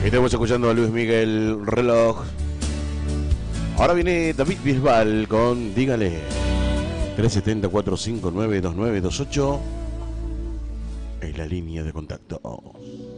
Estamos escuchando a Luis Miguel Reloj. Ahora viene David Bisbal con Dígale. 370-459-2928 es la línea de contacto.